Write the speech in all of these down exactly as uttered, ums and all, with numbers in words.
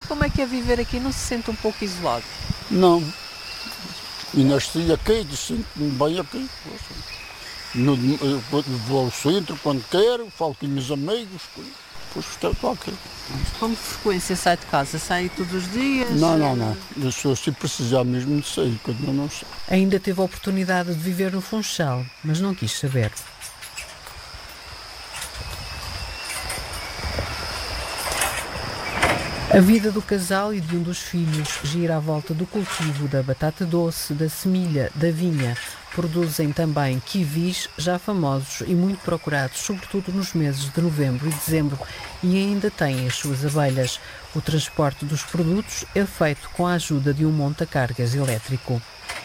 Como é que é viver aqui? Não se sente um pouco isolado? Não. E nasci aqui, sinto-me bem aqui. No, vou ao centro quando quero, falo com meus amigos, depois estou aqui. Com que frequência sai de casa? Sai todos os dias? Não, não, não. Eu sou, se precisar mesmo de sair, quando eu não sei. Ainda teve a oportunidade de viver no Funchal, mas não quis saber. A vida do casal e de um dos filhos gira à volta do cultivo da batata doce, da semilha, da vinha. Produzem também kiwis, já famosos e muito procurados, sobretudo nos meses de novembro e dezembro, e ainda têm as suas abelhas. O transporte dos produtos é feito com a ajuda de um monta-cargas elétrico.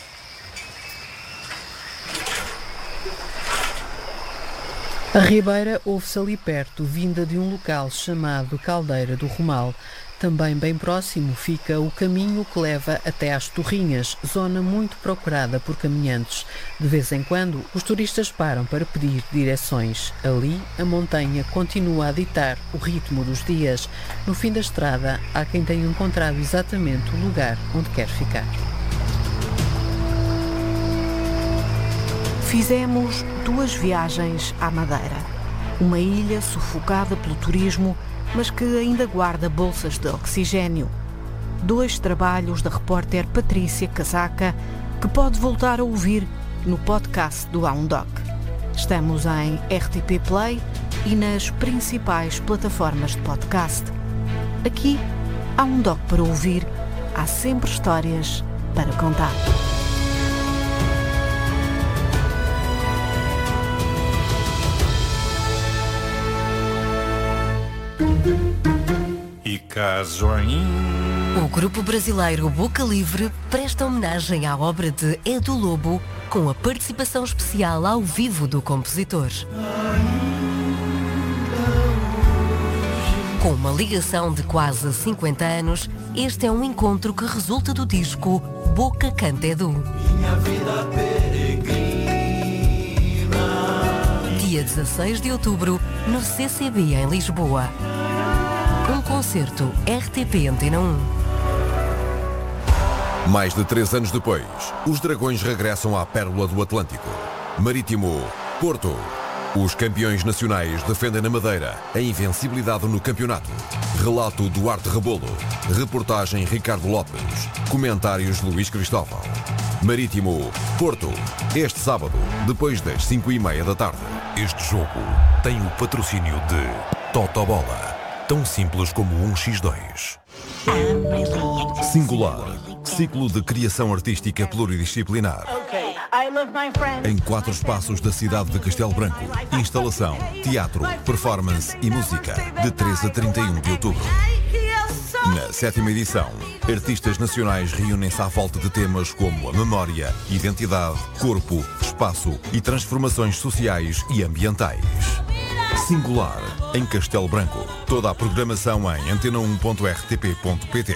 A ribeira ouve-se ali perto, vinda de um local chamado Caldeira do Romal. Também bem próximo fica o caminho que leva até às Torrinhas, zona muito procurada por caminhantes. De vez em quando, os turistas param para pedir direções. Ali, a montanha continua a ditar o ritmo dos dias. No fim da estrada, há quem tenha encontrado exatamente o lugar onde quer ficar. Fizemos duas viagens à Madeira. Uma ilha sufocada pelo turismo, mas que ainda guarda bolsas de oxigênio. Dois trabalhos da repórter Patrícia Casaca, que pode voltar a ouvir no podcast do A um Doc. Estamos em R T P Play e nas principais plataformas de podcast. Aqui, há um doc para ouvir, há sempre histórias para contar. E caso ainda... O grupo brasileiro Boca Livre presta homenagem à obra de Edu Lobo com a participação especial ao vivo do compositor. Com uma ligação de quase cinquenta anos, este é um encontro que resulta do disco Boca Canta Edu. Minha vida peregrina. Dia dezasseis de outubro, no C C B em Lisboa. Um concerto R T P Antena um. Mais de três anos depois, os Dragões regressam à Pérola do Atlântico. Marítimo, Porto. Os campeões nacionais defendem na Madeira a invencibilidade no campeonato. Relato Duarte Rebolo. Reportagem Ricardo Lopes. Comentários Luís Cristóvão. Marítimo, Porto. Este sábado, depois das cinco e meia da tarde. Este jogo tem o patrocínio de Totobola. Tão simples como um por dois. Singular. Ciclo de criação artística pluridisciplinar. Em quatro espaços da cidade de Castelo Branco. Instalação, teatro, performance e música. De três a trinta e um de outubro. Na sétima edição, artistas nacionais reúnem-se à volta de temas como a memória, identidade, corpo, espaço e transformações sociais e ambientais. Singular, em Castelo Branco. Toda a programação em antena um ponto r t p ponto p t.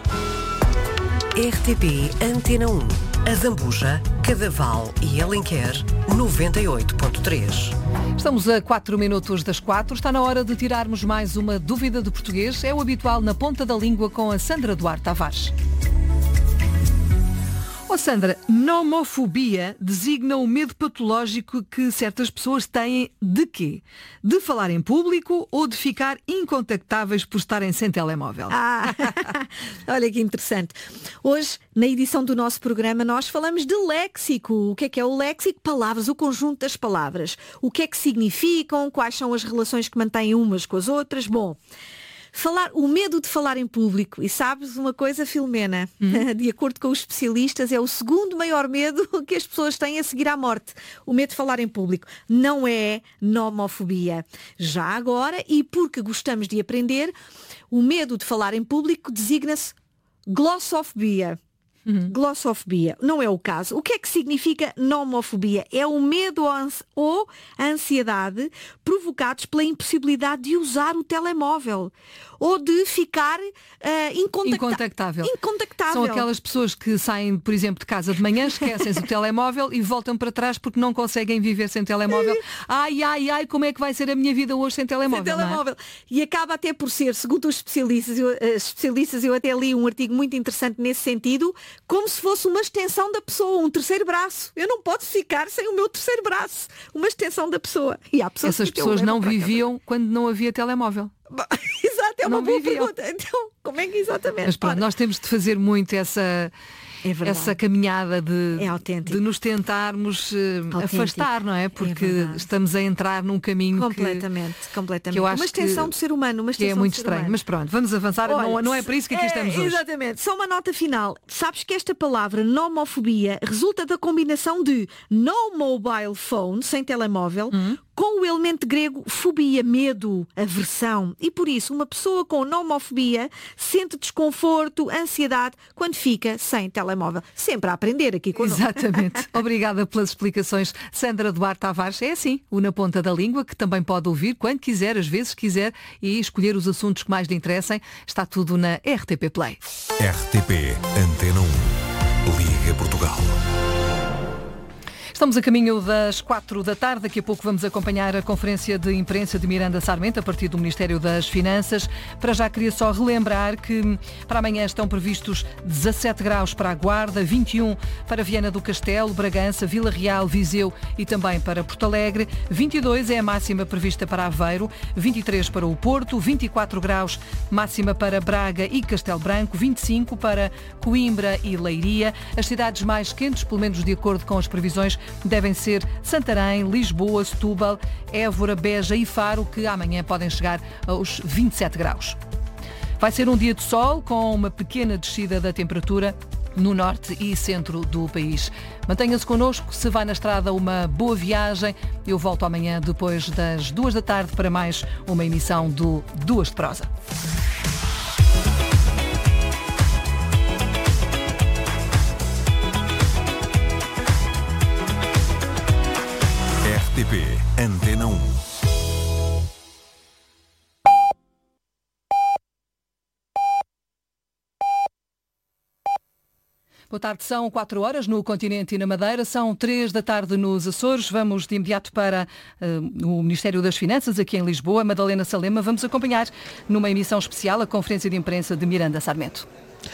R T P Antena um. A Zambuja, Cadaval e Alenquer, noventa e oito ponto três. Estamos a quatro minutos das quatro. Está na hora de tirarmos mais uma dúvida de português. É o habitual na ponta da língua com a Sandra Duarte Tavares. Oh Sandra, nomofobia designa o medo patológico que certas pessoas têm de quê? De falar em público ou de ficar incontactáveis por estarem sem telemóvel? Ah, olha que interessante. Hoje, na edição do nosso programa, nós falamos de léxico. O que é que é o léxico? Palavras, o conjunto das palavras. O que é que significam? Quais são as relações que mantêm umas com as outras? Bom... Falar, o medo de falar em público. E sabes uma coisa, Filomena? Hum. De acordo com os especialistas, é o segundo maior medo que as pessoas têm a seguir à morte. O medo de falar em público. Não é nomofobia. Já agora, e porque gostamos de aprender, o medo de falar em público designa-se glossofobia. Uhum. Glossofobia. Não é o caso. O que é que significa nomofobia? É o medo ou a ansiedade provocados pela impossibilidade de usar o telemóvel ou de ficar uh, incontacta- incontactável. incontactável. São aquelas pessoas que saem, por exemplo, de casa de manhã, esquecem-se o telemóvel e voltam para trás porque não conseguem viver sem telemóvel. Ai, ai, ai, como é que vai ser a minha vida hoje sem telemóvel? Sem telemóvel. Não é? E acaba até por ser, segundo os especialistas, eu, especialistas, eu até li um artigo muito interessante nesse sentido, como se fosse uma extensão da pessoa, um terceiro braço. Eu não posso ficar sem o meu terceiro braço. Uma extensão da pessoa. E há pessoas Essas que pessoas não viviam quando não havia telemóvel. Exato, é uma não boa viviam. pergunta. Então, como é que exatamente? Mas pronto, Ora, nós temos de fazer muito essa, é essa caminhada de, É autêntico. de nos tentarmos uh, Autêntico. afastar, não é? Porque verdade. estamos a entrar num caminho completamente, que, completamente. que eu acho uma extensão que, do ser humano, uma que é extensão muito do ser estranho. humano. Mas pronto, vamos avançar. Olha, não, não é para isso que aqui é, estamos hoje. Exatamente. Só uma nota final. Sabes que esta palavra nomofobia resulta da combinação de no mobile phone, sem telemóvel, Hum. com o elemento grego fobia, medo, aversão. E por isso, uma pessoa com nomofobia sente desconforto, ansiedade, quando fica sem telemóvel. Sempre a aprender aqui connosco. Exatamente. Obrigada pelas explicações. Sandra Duarte Tavares, é assim, o Na Ponta da Língua, que também pode ouvir quando quiser, às vezes quiser, e escolher os assuntos que mais lhe interessem. Está tudo na R T P Play. R T P Antena um. Liga Portugal. Estamos a caminho das quatro da tarde. Daqui a pouco vamos acompanhar a conferência de imprensa de Miranda Sarmento a partir do Ministério das Finanças. Para já queria só relembrar que para amanhã estão previstos dezassete graus para a Guarda, vinte e um para Viana do Castelo, Bragança, Vila Real, Viseu e também para Porto Alegre. vinte e dois é a máxima prevista para Aveiro, vinte e três para o Porto, vinte e quatro graus máxima para Braga e Castelo Branco, vinte e cinco para Coimbra e Leiria. As cidades mais quentes, pelo menos de acordo com as previsões, devem ser Santarém, Lisboa, Setúbal, Évora, Beja e Faro, que amanhã podem chegar aos vinte e sete graus. Vai ser um dia de sol com uma pequena descida da temperatura no norte e centro do país. Mantenha-se connosco, se vai na estrada, uma boa viagem. Eu volto amanhã depois das duas da tarde para mais uma emissão do Duas de Prosa. R T P Antena um. Boa tarde, são quatro horas no continente e na Madeira, são três da tarde nos Açores. Vamos de imediato para uh, o Ministério das Finanças, aqui em Lisboa. Madalena Salema, vamos acompanhar numa emissão especial a conferência de imprensa de Miranda Sarmento.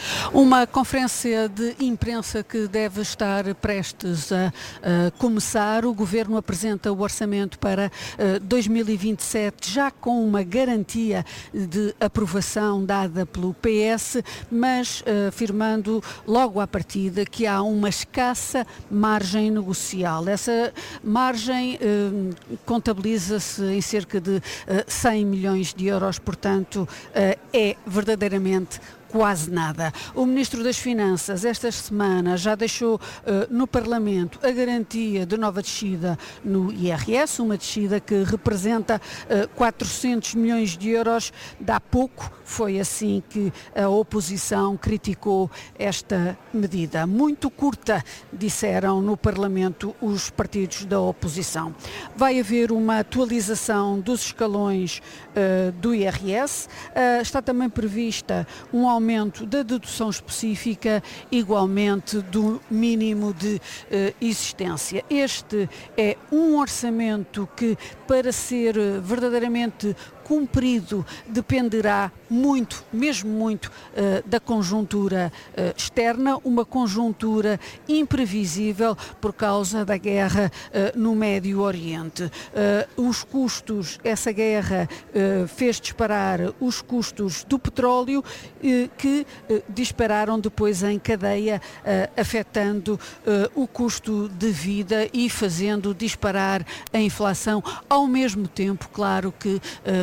Uma conferência de imprensa que deve estar prestes a, a começar. O Governo apresenta o orçamento para uh, dois mil e vinte e sete, já com uma garantia de aprovação dada pelo P S, mas uh, afirmando logo à partida que há uma escassa margem negocial. Essa margem uh, contabiliza-se em cerca de uh, cem milhões de euros, portanto uh, é verdadeiramente quase nada. O Ministro das Finanças esta semana já deixou uh, no Parlamento a garantia de nova descida no I R S, uma descida que representa uh, quatrocentos milhões de euros. De há pouco foi assim que a oposição criticou esta medida. Muito curta, disseram no Parlamento os partidos da oposição. Vai haver uma atualização dos escalões uh, do I R S. Uh, está também prevista um aumento aumento da dedução específica, igualmente do mínimo de uh, existência. Este é um orçamento que, para ser uh, verdadeiramente cumprido, dependerá muito, mesmo muito, uh, da conjuntura uh, externa, uma conjuntura imprevisível por causa da guerra uh, no Médio Oriente. Uh, os custos, essa guerra uh, fez disparar os custos do petróleo, uh, que uh, dispararam depois em cadeia, uh, afetando uh, o custo de vida e fazendo disparar a inflação, ao mesmo tempo, claro que uh,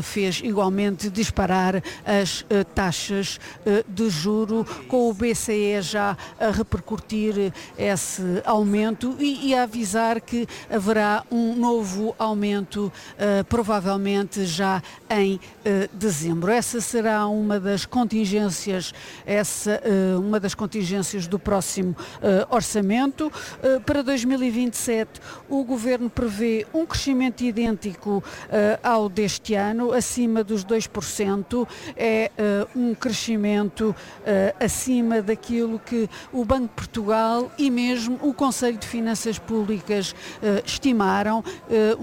fez igualmente disparar as uh, taxas uh, de juro, com o B C E já a repercutir esse aumento e, e a avisar que haverá um novo aumento uh, provavelmente já em uh, dezembro. Essa será uma das contingências, essa, uh, uma das contingências do próximo uh, orçamento. Uh, para dois mil e vinte e sete, o Governo prevê um crescimento idêntico uh, ao deste ano, acima dos dois por cento. É uh, um crescimento uh, acima daquilo que o Banco de Portugal e mesmo o Conselho de Finanças Públicas uh, estimaram. Uh,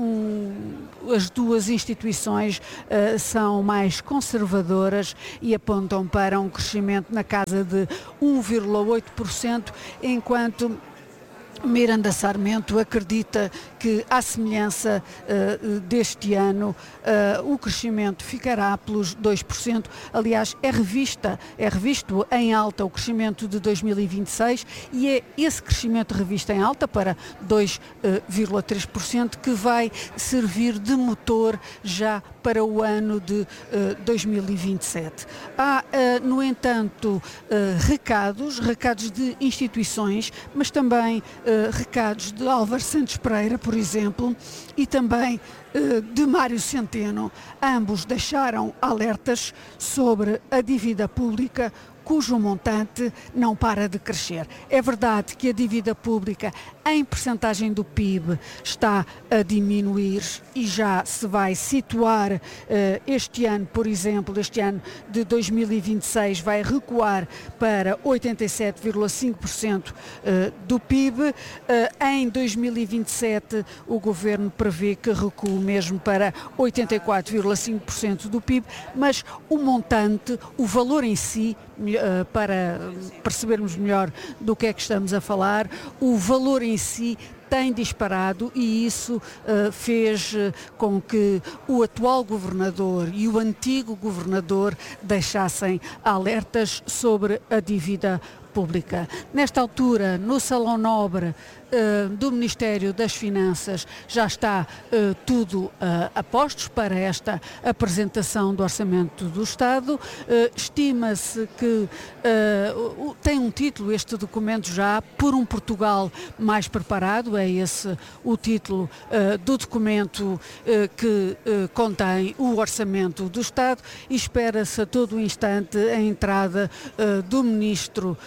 um, as duas instituições uh, são mais conservadoras e apontam para um crescimento na casa de um vírgula oito por cento, enquanto Miranda Sarmento acredita que, à semelhança uh, deste ano, uh, o crescimento ficará pelos dois por cento. Aliás, é revista, é revisto em alta o crescimento de dois mil e vinte e seis e é esse crescimento revisto em alta para dois vírgula três por cento que vai servir de motor já para o ano de uh, dois mil e vinte e sete. Há, uh, no entanto, uh, recados, recados de instituições, mas também uh, recados de Álvaro Santos Pereira, por exemplo, e também uh, de Mário Centeno. Ambos deixaram alertas sobre a dívida pública, cujo montante não para de crescer. É verdade que a dívida pública em percentagem do P I B está a diminuir e já se vai situar uh, este ano, por exemplo, este ano de dois mil e vinte e seis vai recuar para oitenta e sete vírgula cinco por cento uh, do P I B. Uh, em dois mil e vinte e sete o Governo prevê que recue mesmo para oitenta e quatro vírgula cinco por cento do P I B, mas o montante, o valor em si, uh, para percebermos melhor do que é que estamos a falar, o valor em si tem disparado e isso uh, fez uh, com que o atual governador e o antigo governador deixassem alertas sobre a dívida pública. Nesta altura, no Salão Nobre uh, do Ministério das Finanças, já está uh, tudo uh, a postos para esta apresentação do Orçamento do Estado. Uh, estima-se que uh, tem um título este documento já, Por um Portugal Mais Preparado, é esse o título uh, do documento uh, que uh, contém o Orçamento do Estado, e espera-se a todo o instante a entrada uh, do Ministro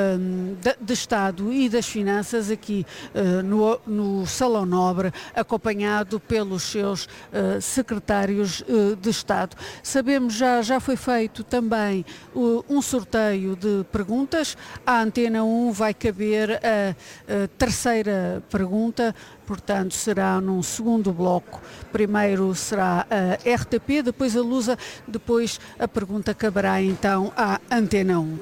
de Estado e das Finanças aqui uh, no, no Salão Nobre, acompanhado pelos seus uh, secretários uh, de Estado. Sabemos, já, já foi feito também uh, um sorteio de perguntas. A Antena um vai caber a, a terceira pergunta, portanto será num segundo bloco. Primeiro será a R T P, depois a Lusa, depois a pergunta caberá então à Antena um.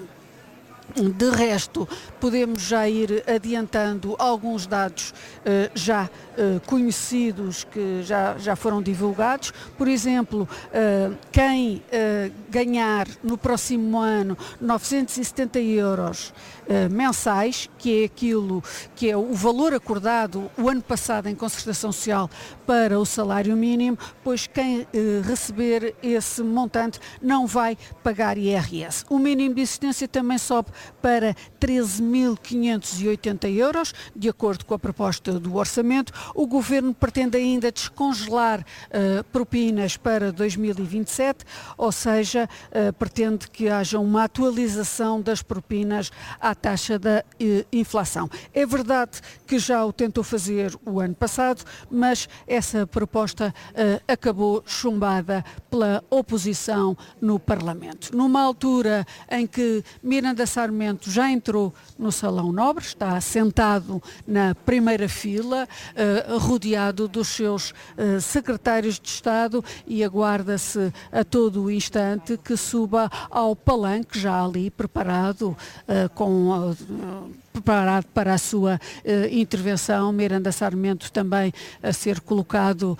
De resto, podemos já ir adiantando alguns dados uh, já uh, conhecidos, que já, já foram divulgados. Por exemplo, uh, quem uh, ganhar no próximo ano novecentos e setenta euros uh, mensais, que é aquilo que é o valor acordado o ano passado em concertação social para o salário mínimo, pois quem uh, receber esse montante não vai pagar I R S. O mínimo de existência também sobe para treze mil quinhentos e oitenta euros, de acordo com a proposta do orçamento. O Governo pretende ainda descongelar uh, propinas para dois mil e vinte e sete, ou seja, uh, pretende que haja uma atualização das propinas à taxa da uh, inflação. É verdade que já o tentou fazer o ano passado, mas essa proposta uh, acabou chumbada pela oposição no Parlamento. Numa altura em que Miranda Sarmento já entrou no Salão Nobre, está sentado na primeira fila, uh, rodeado dos seus uh, secretários de Estado, e aguarda-se a todo o instante que suba ao palanque já ali preparado, uh, com uh, preparado para a sua uh, intervenção. Miranda Sarmento também a ser colocado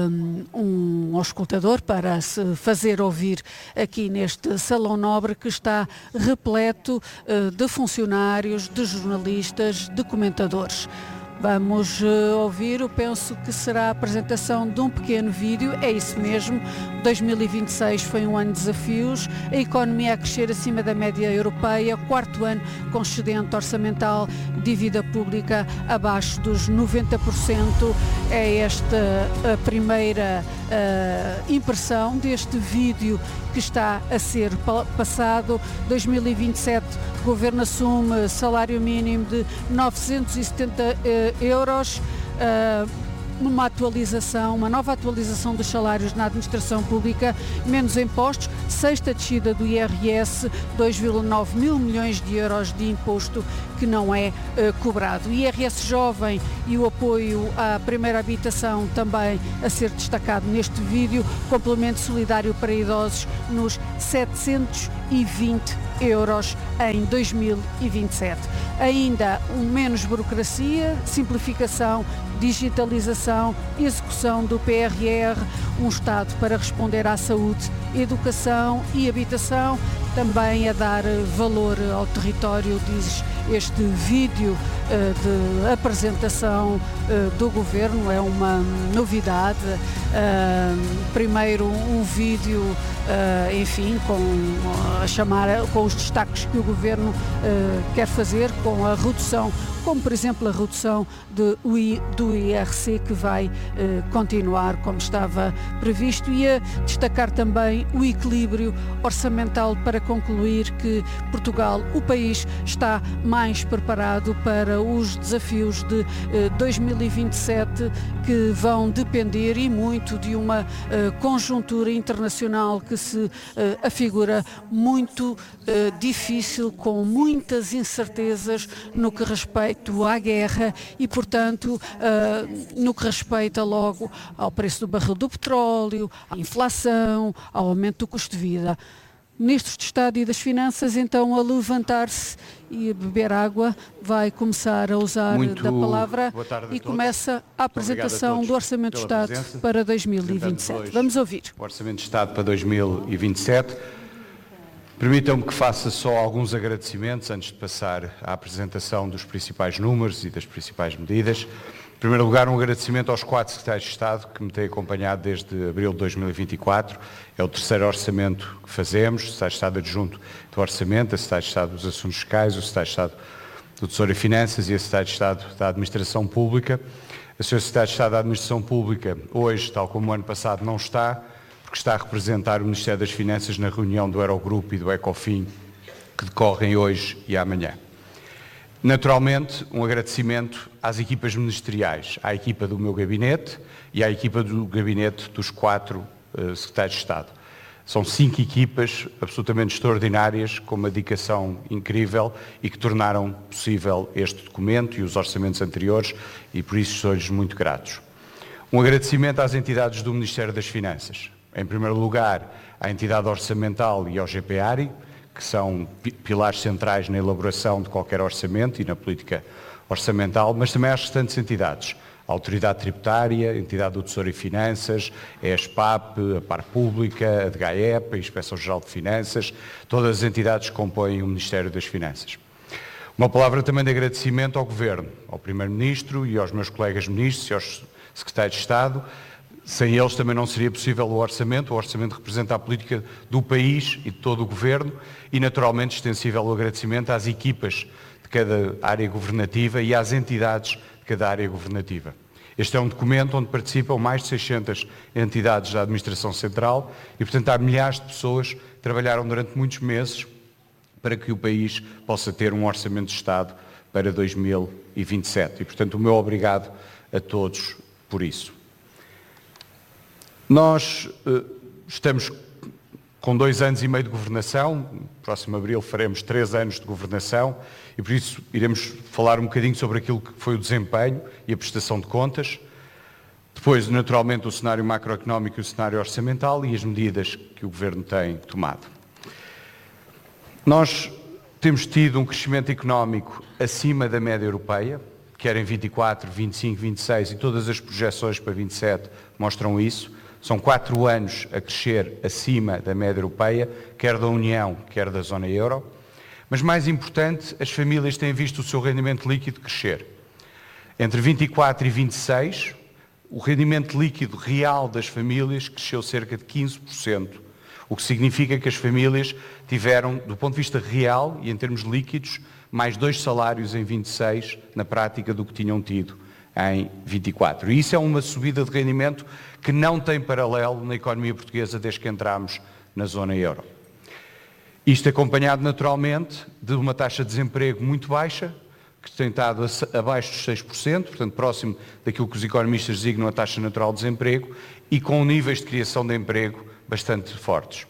um, um auscultador para se fazer ouvir aqui neste Salão Nobre, que está repleto uh, de funcionários, de jornalistas, de comentadores. Vamos uh, ouvir, eu penso que será a apresentação de um pequeno vídeo, é isso mesmo, dois mil e vinte e seis foi um ano de desafios, a economia a crescer acima da média europeia, quarto ano com excedente orçamental, dívida pública abaixo dos noventa por cento, é esta a primeira uh, impressão deste vídeo que está a ser passado. Dois mil e vinte e sete, o Governo assume salário mínimo de novecentos e setenta euros, uh, uma atualização, uma nova atualização dos salários na administração pública, menos impostos, sexta descida do I R S, dois vírgula nove mil milhões de euros de imposto que não é uh, cobrado. O I R S jovem e o apoio à primeira habitação também a ser destacado neste vídeo, complemento solidário para idosos nos setecentos e vinte euros em dois mil e vinte e sete. Ainda um menos burocracia, simplificação, digitalização, execução do P R R, um Estado para responder à saúde, educação e habitação, também a dar valor ao território, diz este vídeo uh, de apresentação uh, do Governo, é uma novidade. Uh, primeiro um vídeo, uh, enfim, com, a chamar, com os destaques que o Governo uh, quer fazer, com a redução, como por exemplo a redução de, do I R C que vai uh, continuar como estava previsto, e a destacar também o equilíbrio orçamental para concluir que Portugal, o país, está mais preparado para os desafios de uh, dois mil e vinte e sete, que vão depender e muito de uma uh, conjuntura internacional que se uh, afigura muito uh, difícil, com muitas incertezas no que respeita à guerra e, portanto, uh, no que respeita logo ao preço do barril do petróleo, à inflação, ao aumento do custo de vida. Ministro de Estado e das Finanças, então, a levantar-se e a beber água, vai começar a usar Muito da palavra e todos. Começa a apresentação do Orçamento de Estado presença. para dois mil e vinte e sete. Vamos ouvir. O Orçamento de Estado para dois mil e vinte e sete. Permitam-me que faça só alguns agradecimentos antes de passar à apresentação dos principais números e das principais medidas. Em primeiro lugar, um agradecimento aos quatro secretários de Estado que me têm acompanhado desde abril de dois mil e vinte e quatro. É o terceiro orçamento que fazemos, o secretário de Estado adjunto do Orçamento, a secretário de Estado dos Assuntos Fiscais, o secretário de Estado do Tesouro e Finanças e a secretário de Estado da Administração Pública. A senhora secretária de Estado da Administração Pública, hoje, tal como o ano passado, não está, porque está a representar o Ministério das Finanças na reunião do Eurogrupo e do Ecofin, que decorrem hoje e amanhã. Naturalmente, um agradecimento às equipas ministeriais, à equipa do meu gabinete e à equipa do gabinete dos quatro uh, secretários de Estado. São cinco equipas absolutamente extraordinárias, com uma dedicação incrível e que tornaram possível este documento e os orçamentos anteriores, e por isso sou-lhes muito gratos. Um agradecimento às entidades do Ministério das Finanças. Em primeiro lugar, à entidade orçamental e ao G P A R I, que são pilares centrais na elaboração de qualquer orçamento e na política orçamental, mas também às restantes entidades. A Autoridade Tributária, a Entidade do Tesouro e Finanças, a ESPAP, a Par Pública, a D G A E P, a Inspeção-Geral de Finanças, todas as entidades que compõem o Ministério das Finanças. Uma palavra também de agradecimento ao Governo, ao Primeiro-Ministro e aos meus colegas ministros e aos secretários de Estado. Sem eles também não seria possível o orçamento. O orçamento representa a política do país e de todo o Governo e, naturalmente, extensível o agradecimento às equipas de cada área governativa e às entidades de cada área governativa. Este é um documento onde participam mais de seiscentas entidades da Administração Central e, portanto, há milhares de pessoas que trabalharam durante muitos meses para que o país possa ter um orçamento de Estado para dois mil e vinte e sete. E, portanto, o meu obrigado a todos por isso. Nós uh, estamos com dois anos e meio de governação, no próximo abril faremos três anos de governação e por isso iremos falar um bocadinho sobre aquilo que foi o desempenho e a prestação de contas. Depois, naturalmente, o cenário macroeconómico e o cenário orçamental e as medidas que o Governo tem tomado. Nós temos tido um crescimento económico acima da média europeia, quer em vinte e quatro, vinte e cinco, vinte e seis e todas as projeções para vinte e sete mostram isso. São quatro anos a crescer acima da média europeia, quer da União, quer da zona euro. Mas mais importante, as famílias têm visto o seu rendimento líquido crescer. Entre vinte e quatro e vinte e seis, o rendimento líquido real das famílias cresceu cerca de quinze por cento, o que significa que as famílias tiveram, do ponto de vista real e em termos líquidos, mais dois salários em vinte e seis, na prática, do que tinham tido em vinte e quatro. E isso é uma subida de rendimento que não tem paralelo na economia portuguesa desde que entramos na zona euro. Isto acompanhado naturalmente de uma taxa de desemprego muito baixa, que tem estado abaixo dos seis por cento, portanto próximo daquilo que os economistas designam a taxa natural de desemprego, e com níveis de criação de emprego bastante fortes.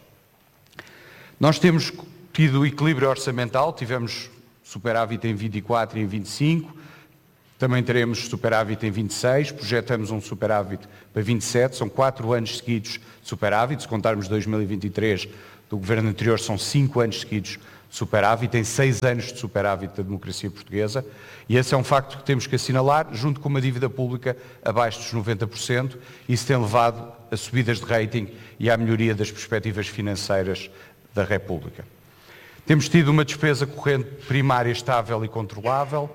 Nós temos tido equilíbrio orçamental, tivemos superávit em vinte e quatro e em vinte e cinco, também teremos superávit em vinte e seis, projetamos um superávit para vinte e sete, são quatro anos seguidos de superávit, se contarmos dois mil e vinte e três do governo anterior, são cinco anos seguidos de superávit, tem seis anos de superávit da democracia portuguesa, e esse é um facto que temos que assinalar, junto com uma dívida pública abaixo dos noventa por cento, isso tem levado a subidas de rating e à melhoria das perspectivas financeiras da República. Temos tido uma despesa corrente primária estável e controlável,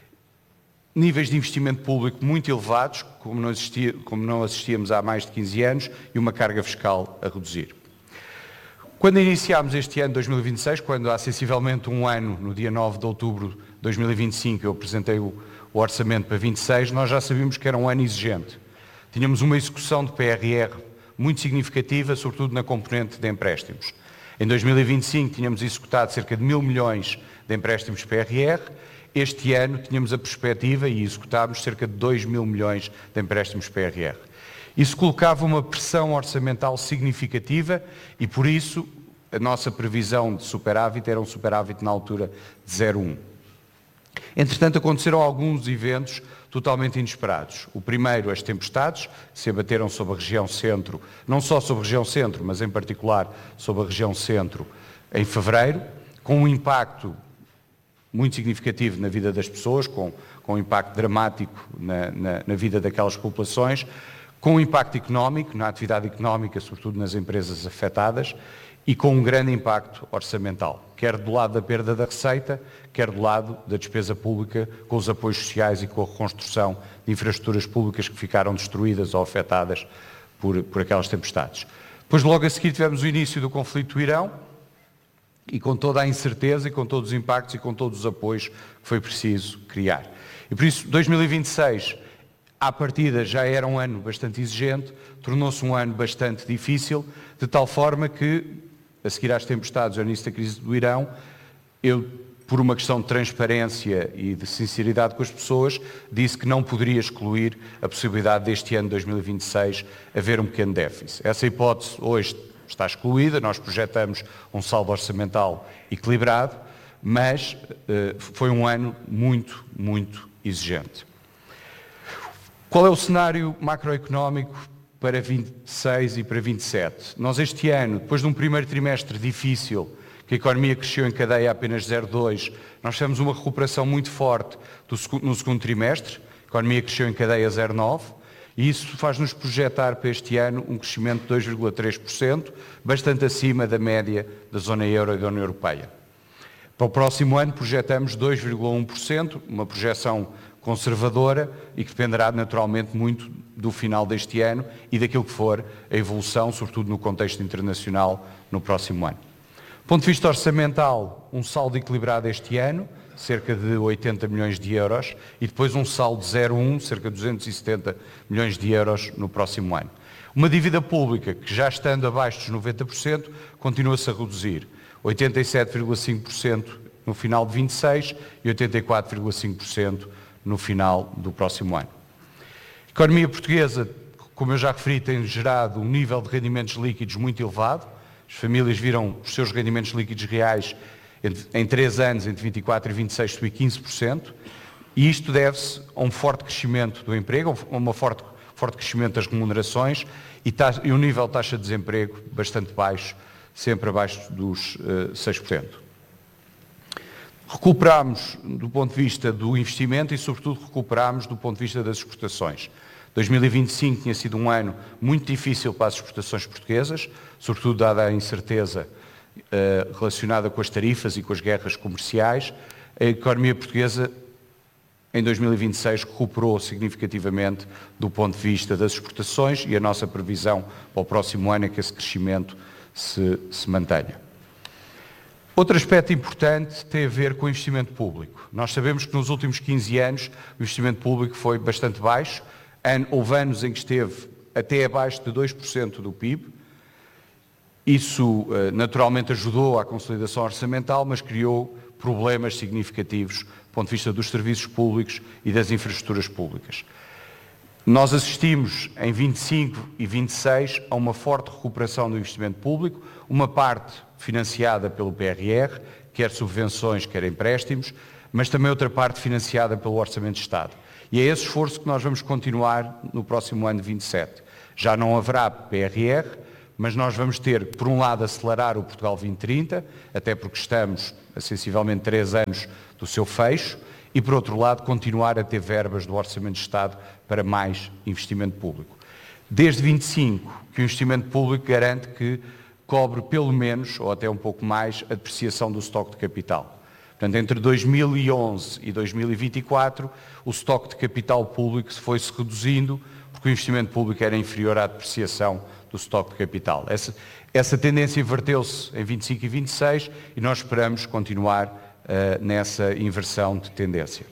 níveis de investimento público muito elevados, como não, existia, como não assistíamos há mais de quinze anos, e uma carga fiscal a reduzir. Quando iniciámos este ano dois mil e vinte e seis, quando há sensivelmente um ano, no dia nove de outubro de dois mil e vinte e cinco, eu apresentei o, o orçamento para vinte e seis, nós já sabíamos que era um ano exigente. Tínhamos uma execução de P R R muito significativa, sobretudo na componente de empréstimos. Em dois mil e vinte e cinco tínhamos executado cerca de mil milhões de empréstimos P R R, este ano tínhamos a perspectiva e executámos cerca de dois mil milhões de empréstimos P R R. Isso colocava uma pressão orçamental significativa e, por isso, a nossa previsão de superávit era um superávit na altura de zero vírgula um. Entretanto, aconteceram alguns eventos totalmente inesperados. O primeiro, as tempestades, que se abateram sobre a região centro, não só sobre a região centro, mas em particular sobre a região centro, em fevereiro, com um impacto muito significativo na vida das pessoas, com, com um impacto dramático na, na, na vida daquelas populações, com um impacto económico, na atividade económica, sobretudo nas empresas afetadas, e com um grande impacto orçamental, quer do lado da perda da receita, quer do lado da despesa pública, com os apoios sociais e com a reconstrução de infraestruturas públicas que ficaram destruídas ou afetadas por, por aquelas tempestades. Depois, logo a seguir, tivemos o início do conflito do Irão, e com toda a incerteza, e com todos os impactos, e com todos os apoios que foi preciso criar. E por isso, dois mil e vinte e seis, à partida, já era um ano bastante exigente, tornou-se um ano bastante difícil, de tal forma que, a seguir às tempestades, ao início da crise do Irão, eu, por uma questão de transparência e de sinceridade com as pessoas, disse que não poderia excluir a possibilidade deste ano, dois mil e vinte e seis, haver um pequeno déficit. Essa hipótese hoje está excluída, nós projetamos um saldo orçamental equilibrado, mas uh, foi um ano muito, muito exigente. Qual é o cenário macroeconómico para vinte e seis e para vinte e sete? Nós este ano, depois de um primeiro trimestre difícil, que a economia cresceu em cadeia apenas zero vírgula dois, nós tivemos uma recuperação muito forte do, no segundo trimestre, a economia cresceu em cadeia zero vírgula nove, e isso faz-nos projetar para este ano um crescimento de dois vírgula três por cento, bastante acima da média da zona euro e da União Europeia. Para o próximo ano projetamos dois vírgula um por cento, uma projeção conservadora e que dependerá naturalmente muito do final deste ano e daquilo que for a evolução, sobretudo no contexto internacional, no próximo ano. Do ponto de vista orçamental, um saldo equilibrado este ano, cerca de oitenta milhões de euros, e depois um saldo de zero vírgula um, cerca de duzentos e setenta milhões de euros no próximo ano. Uma dívida pública que, já estando abaixo dos noventa por cento, continua-se a reduzir, oitenta e sete vírgula cinco por cento no final de vinte e seis e oitenta e quatro vírgula cinco por cento no final do próximo ano. A economia portuguesa, como eu já referi, tem gerado um nível de rendimentos líquidos muito elevado. As famílias viram os seus rendimentos líquidos reais em três anos, entre vinte e quatro e vinte e seis, subir quinze por cento, e isto deve-se a um forte crescimento do emprego, a um forte, forte crescimento das remunerações e, taxa, e um nível de taxa de desemprego bastante baixo, sempre abaixo dos uh, seis por cento. Recuperámos do ponto de vista do investimento e, sobretudo, recuperámos do ponto de vista das exportações. dois mil e vinte e cinco tinha sido um ano muito difícil para as exportações portuguesas, sobretudo dada a incerteza relacionada com as tarifas e com as guerras comerciais. A economia portuguesa em dois mil e vinte e seis recuperou significativamente do ponto de vista das exportações e a nossa previsão para o próximo ano é que esse crescimento se, se mantenha. Outro aspecto importante tem a ver com o investimento público. Nós sabemos que nos últimos quinze anos o investimento público foi bastante baixo. Houve anos em que esteve até abaixo de dois por cento do P I B. Isso naturalmente ajudou à consolidação orçamental, mas criou problemas significativos do ponto de vista dos serviços públicos e das infraestruturas públicas. Nós assistimos em vinte e cinco e vinte e seis a uma forte recuperação do investimento público, uma parte financiada pelo P R R, quer subvenções, quer empréstimos, mas também outra parte financiada pelo Orçamento de Estado. E é esse esforço que nós vamos continuar no próximo ano de vinte e sete. Já não haverá P R R, mas nós vamos ter, por um lado, acelerar o Portugal vinte trinta, até porque estamos a sensivelmente três anos do seu fecho, e, por outro lado, continuar a ter verbas do Orçamento de Estado para mais investimento público. Desde vinte e cinco, que o investimento público garante que cobre pelo menos, ou até um pouco mais, a depreciação do estoque de capital. Portanto, entre dois mil e onze e dois mil e vinte e quatro, o estoque de capital público se foi-se reduzindo, porque o investimento público era inferior à depreciação do estoque de capital. Essa, essa tendência inverteu-se em vinte e cinco e vinte e seis e nós esperamos continuar uh, nessa inversão de tendência.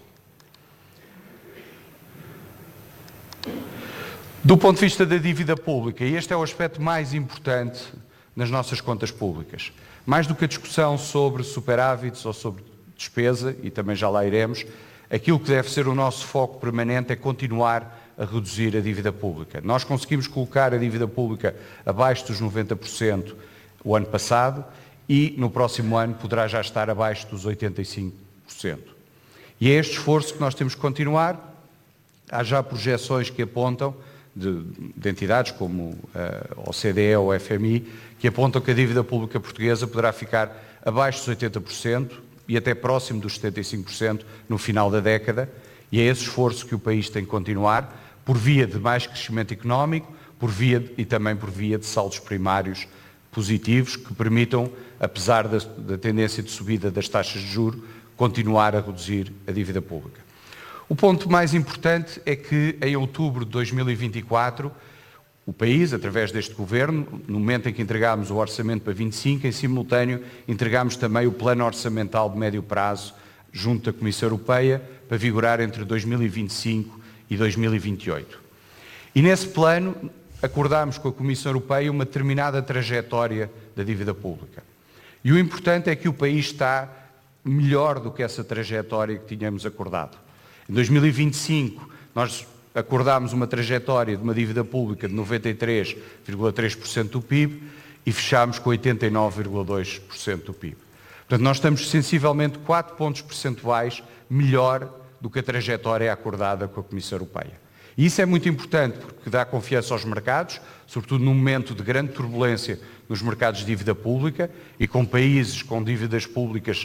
Do ponto de vista da dívida pública, e este é o aspecto mais importante nas nossas contas públicas, mais do que a discussão sobre superávites ou sobre despesa, e também já lá iremos, aquilo que deve ser o nosso foco permanente é continuar a reduzir a dívida pública. Nós conseguimos colocar a dívida pública abaixo dos noventa por cento o ano passado e no próximo ano poderá já estar abaixo dos oitenta e cinco por cento. E é este esforço que nós temos que continuar. Há já projeções que apontam, de, de entidades como a O C D E ou o F M I, que apontam que a dívida pública portuguesa poderá ficar abaixo dos oitenta por cento e até próximo dos setenta e cinco por cento no final da década, e é esse esforço que o país tem que continuar, por via de mais crescimento económico, por via de, e também por via de saldos primários positivos que permitam, apesar da, da tendência de subida das taxas de juros, continuar a reduzir a dívida pública. O ponto mais importante é que em outubro de dois mil e vinte e quatro, o país, através deste Governo, no momento em que entregámos o orçamento para vinte e cinco, em simultâneo entregámos também o plano orçamental de médio prazo junto da Comissão Europeia para vigorar entre dois mil e vinte e cinco e dois mil e vinte e oito. E nesse plano acordámos com a Comissão Europeia uma determinada trajetória da dívida pública. E o importante é que o país está melhor do que essa trajetória que tínhamos acordado. Em dois mil e vinte e cinco, nós acordámos uma trajetória de uma dívida pública de noventa e três vírgula três por cento do P I B e fechámos com oitenta e nove vírgula dois por cento do P I B. Portanto, nós estamos sensivelmente quatro pontos percentuais melhor do que a trajetória acordada com a Comissão Europeia. E isso é muito importante porque dá confiança aos mercados, sobretudo num momento de grande turbulência nos mercados de dívida pública e com países com dívidas públicas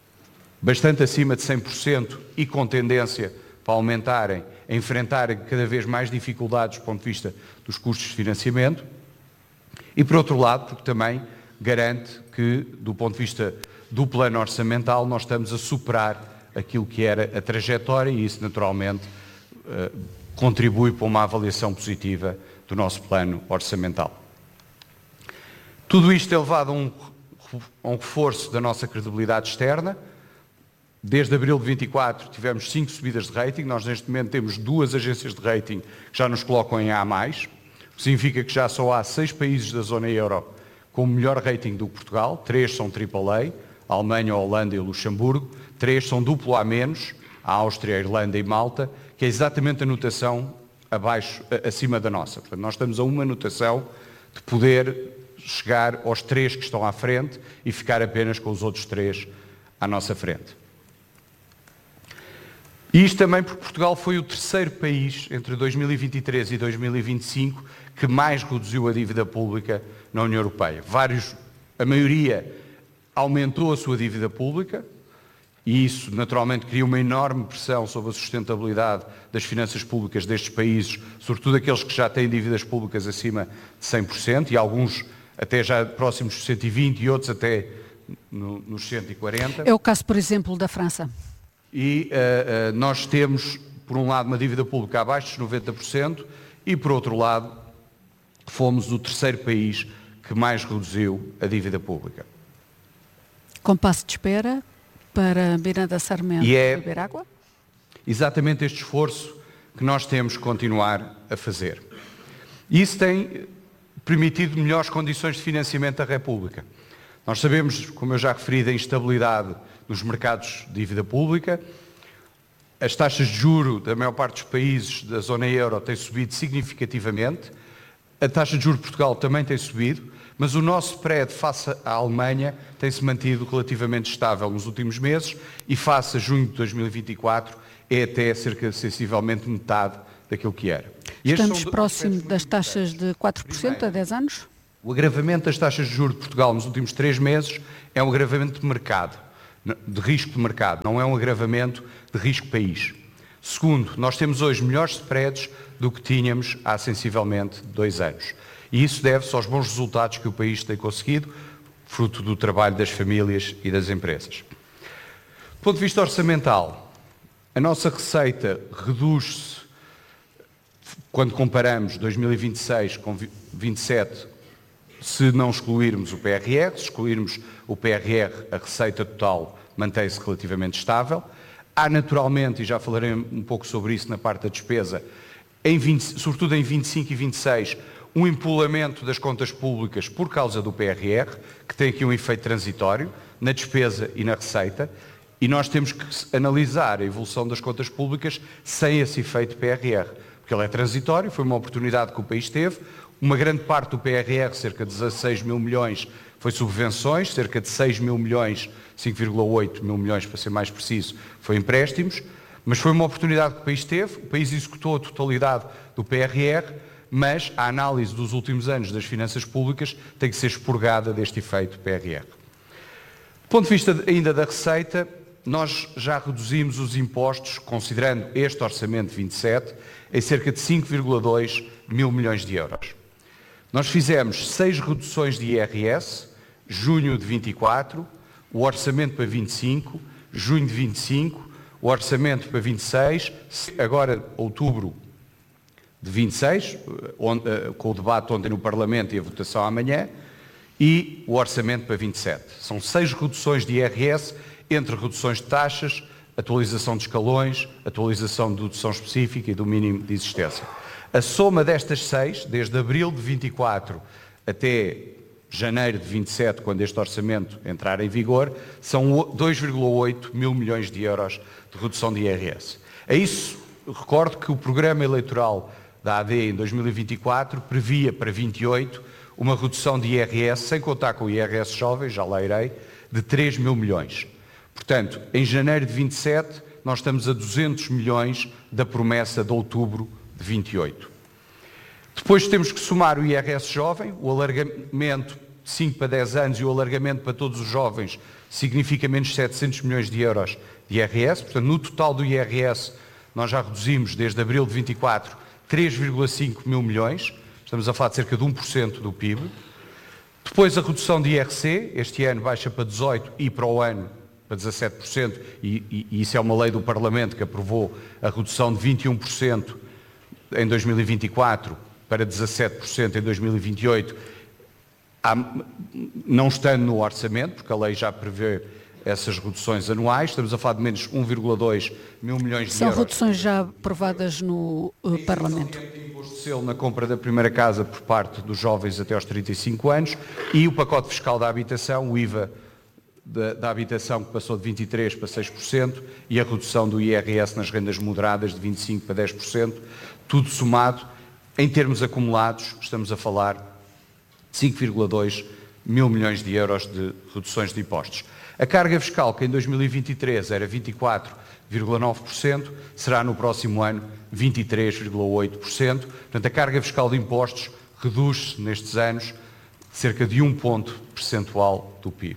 bastante acima de cem por cento e com tendência para aumentarem, a enfrentarem cada vez mais dificuldades do ponto de vista dos custos de financiamento. E, por outro lado, porque também garante que, do ponto de vista do plano orçamental, nós estamos a superar aquilo que era a trajetória e isso, naturalmente, contribui para uma avaliação positiva do nosso plano orçamental. Tudo isto é levado a um, a um reforço da nossa credibilidade externa. Desde abril de vinte e quatro tivemos cinco subidas de rating, nós neste momento temos duas agências de rating que já nos colocam em A mais, o que significa que já só há seis países da zona euro com melhor rating do que Portugal, três são triplo A, a Alemanha, a Holanda e o Luxemburgo, três são duplo A menos, a Áustria, a Irlanda e Malta, que é exatamente a notação abaixo, acima da nossa. Portanto, nós estamos a uma notação de poder chegar aos três que estão à frente e ficar apenas com os outros três à nossa frente. E isto também porque Portugal foi o terceiro país entre dois mil e vinte e três e dois mil e vinte e cinco que mais reduziu a dívida pública na União Europeia. Vários, a maioria aumentou a sua dívida pública e isso naturalmente cria uma enorme pressão sobre a sustentabilidade das finanças públicas destes países, sobretudo aqueles que já têm dívidas públicas acima de cem por cento e alguns até já próximos dos cento e vinte e outros até no, nos cento e quarenta. É o caso, por exemplo, da França. e uh, uh, nós temos, por um lado, uma dívida pública abaixo dos noventa por cento e, por outro lado, fomos o terceiro país que mais reduziu a dívida pública. Compasso de espera para Miranda Sarmento e é beber água? Exatamente este esforço que nós temos que continuar a fazer. E isso tem permitido melhores condições de financiamento da República. Nós sabemos, como eu já referi, da instabilidade nos mercados de dívida pública. As taxas de juro da maior parte dos países da zona euro têm subido significativamente. A taxa de juro de Portugal também tem subido, mas o nosso spread face à Alemanha tem-se mantido relativamente estável nos últimos meses e face a junho de dois mil e vinte e quatro é até cerca de sensivelmente metade daquilo que era. E estamos próximos das taxas de quatro por cento a dez anos? O agravamento das taxas de juros de Portugal nos últimos três meses é um agravamento de mercado, de risco de mercado, não é um agravamento de risco país. Segundo, nós temos hoje melhores spreads do que tínhamos há sensivelmente dois anos. E isso deve-se aos bons resultados que o país tem conseguido, fruto do trabalho das famílias e das empresas. Do ponto de vista orçamental, a nossa receita reduz-se, quando comparamos dois mil e vinte e seis com vinte e sete, se não excluirmos o P R R, se excluirmos o P R R, a receita total mantém-se relativamente estável. Há naturalmente, e já falarei um pouco sobre isso na parte da despesa, em vinte, sobretudo em vinte e cinco e vinte e seis, um empolamento das contas públicas por causa do P R R, que tem aqui um efeito transitório na despesa e na receita, e nós temos que analisar a evolução das contas públicas sem esse efeito P R R, porque ele é transitório, foi uma oportunidade que o país teve. Uma grande parte do P R R, cerca de dezasseis mil milhões, foi subvenções, cerca de seis mil milhões, cinco vírgula oito mil milhões para ser mais preciso, foi empréstimos, mas foi uma oportunidade que o país teve, o país executou a totalidade do P R R, mas a análise dos últimos anos das finanças públicas tem que ser expurgada deste efeito P R R. Do ponto de vista ainda da receita, nós já reduzimos os impostos, considerando este orçamento de vinte e sete, em cerca de cinco vírgula dois mil milhões de euros. Nós fizemos seis reduções de I R S, junho de vinte e quatro, o orçamento para vinte e cinco, junho de vinte e cinco, o orçamento para vinte e seis, agora outubro de vinte e seis, onde, com o debate ontem no Parlamento e a votação amanhã, e o orçamento para vinte e sete. São seis reduções de I R S, entre reduções de taxas, atualização de escalões, atualização de dedução específica e do mínimo de existência. A soma destas seis, desde abril de vinte e quatro até janeiro de vinte e sete, quando este orçamento entrar em vigor, são dois vírgula oito mil milhões de euros de redução de I R S. A isso, recordo que o programa eleitoral da A D em dois mil e vinte e quatro previa para vinte e oito uma redução de I R S, sem contar com o I R S jovem, já lá irei, de três mil milhões. Portanto, em janeiro de vinte e sete, nós estamos a duzentos milhões da promessa de outubro de vinte e oito. Depois temos que somar o I R S jovem, o alargamento de cinco para dez anos e o alargamento para todos os jovens significa menos setecentos milhões de euros de I R S. Portanto, no total do I R S, nós já reduzimos, desde abril de vinte e quatro, três vírgula cinco mil milhões. Estamos a falar de cerca de um por cento do P I B. Depois a redução de I R C, este ano baixa para dezoito por cento e para o ano para dezassete por cento, e, e, e isso é uma lei do Parlamento que aprovou a redução de vinte e um por cento em dois mil e vinte e quatro para dezassete por cento em dois mil e vinte e oito, há, não estando no orçamento, porque a lei já prevê essas reduções anuais, estamos a falar de menos um vírgula dois mil milhões de São euros. São reduções já aprovadas no uh, Parlamento. Imposto de selo na compra da primeira casa por parte dos jovens até aos trinta e cinco anos e o pacote fiscal da habitação, o I V A da, da habitação que passou de vinte e três por cento para seis por cento e a redução do I R S nas rendas moderadas de vinte e cinco por cento para dez por cento, tudo somado, em termos acumulados, estamos a falar de cinco vírgula dois mil milhões de euros de reduções de impostos. A carga fiscal, que em dois mil e vinte e três era vinte e quatro vírgula nove por cento, será no próximo ano vinte e três vírgula oito por cento. Portanto, a carga fiscal de impostos reduz-se nestes anos cerca de um ponto percentual do P I B.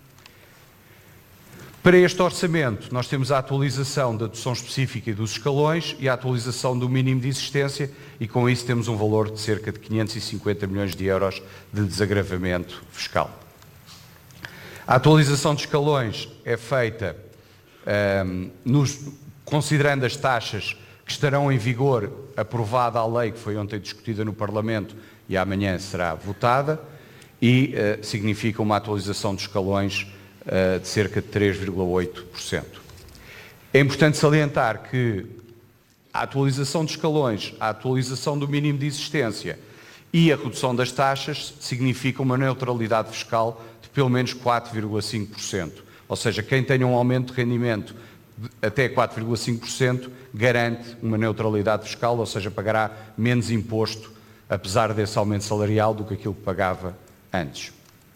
Para este orçamento, nós temos a atualização da dedução específica e dos escalões e a atualização do mínimo de existência e com isso temos um valor de cerca de quinhentos e cinquenta milhões de euros de desagravamento fiscal. A atualização de escalões é feita um, nos, considerando as taxas que estarão em vigor, aprovada a lei que foi ontem discutida no Parlamento e amanhã será votada, e uh, significa uma atualização dos escalões uh, de cerca de três vírgula oito por cento. É importante salientar que a atualização dos escalões, a atualização do mínimo de existência e a redução das taxas significa uma neutralidade fiscal de pelo menos quatro vírgula cinco por cento. Ou seja, quem tenha um aumento de rendimento de até quatro vírgula cinco por cento garante uma neutralidade fiscal, ou seja, pagará menos imposto, apesar desse aumento salarial, do que aquilo que pagava antes.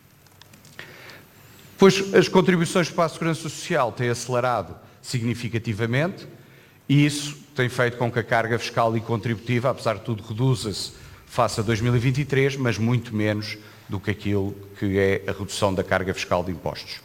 Pois as contribuições para a Segurança Social têm acelerado significativamente e isso tem feito com que a carga fiscal e contributiva, apesar de tudo, reduza-se face a dois mil e vinte e três, mas muito menos do que aquilo que é a redução da carga fiscal de impostos.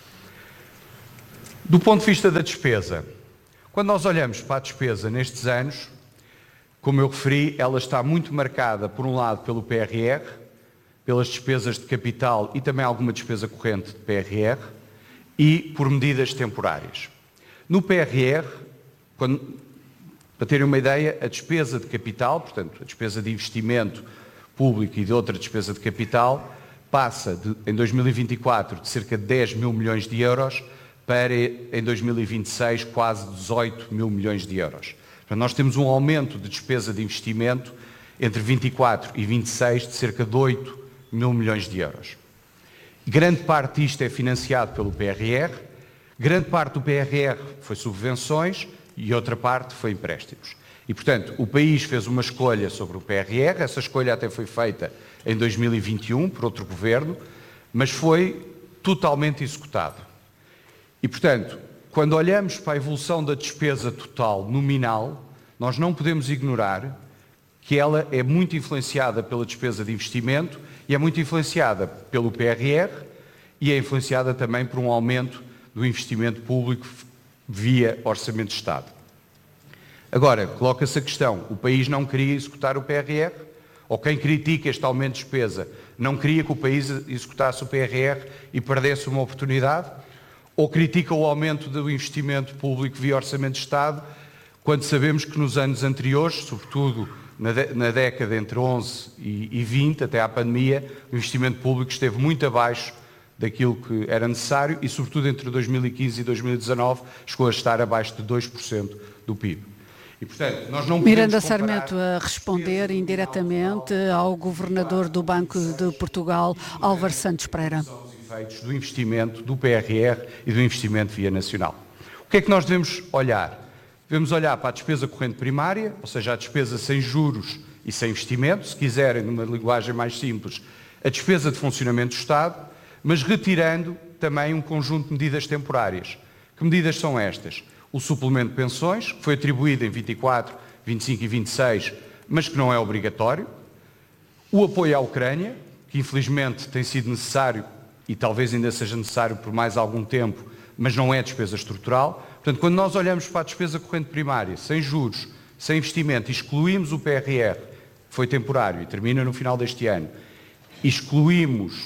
Do ponto de vista da despesa, quando nós olhamos para a despesa nestes anos, como eu referi, ela está muito marcada, por um lado, pelo P R R, pelas despesas de capital e também alguma despesa corrente de P R R, e por medidas temporárias. No P R R, quando, para terem uma ideia, a despesa de capital, portanto, a despesa de investimento público e de outra despesa de capital, passa de, em dois mil e vinte e quatro de cerca de dez mil milhões de euros para, em dois mil e vinte e seis, quase dezoito mil milhões de euros. Portanto, nós temos um aumento de despesa de investimento entre vinte e quatro e vinte e seis de cerca de oito mil milhões de euros. Grande parte disto é financiado pelo P R R, grande parte do P R R foi subvenções e outra parte foi empréstimos. E, portanto, o país fez uma escolha sobre o P R R, essa escolha até foi feita em dois mil e vinte e um por outro governo, mas foi totalmente executado. E, portanto, quando olhamos para a evolução da despesa total nominal, nós não podemos ignorar que ela é muito influenciada pela despesa de investimento e é muito influenciada pelo P R R e é influenciada também por um aumento do investimento público via Orçamento de Estado. Agora, coloca-se a questão, o país não queria executar o P R R? Ou quem critica este aumento de despesa não queria que o país executasse o P R R e perdesse uma oportunidade? Ou critica o aumento do investimento público via Orçamento de Estado, quando sabemos que nos anos anteriores, sobretudo na, na década entre onze e vinte, até à pandemia, o investimento público esteve muito abaixo daquilo que era necessário e, sobretudo, entre dois mil e quinze e dois mil e dezanove, chegou a estar abaixo de dois por cento do P I B. E, portanto, nós não Miranda Sarmento a responder indiretamente ao governador do Banco de Portugal, Álvaro Santos Pereira. Efeitos do investimento do P R R e do investimento via nacional. O que é que nós devemos olhar? Devemos olhar para a despesa corrente primária, ou seja, a despesa sem juros e sem investimento, se quiserem, numa linguagem mais simples, a despesa de funcionamento do Estado, mas retirando também um conjunto de medidas temporárias. Que medidas são estas? O suplemento de pensões, que foi atribuído em vinte e quatro, vinte e cinco e vinte e seis, mas que não é obrigatório. O apoio à Ucrânia, que infelizmente tem sido necessário e talvez ainda seja necessário por mais algum tempo, mas não é despesa estrutural. Portanto, quando nós olhamos para a despesa corrente primária, sem juros, sem investimento, e excluímos o P R R, que foi temporário e termina no final deste ano, e excluímos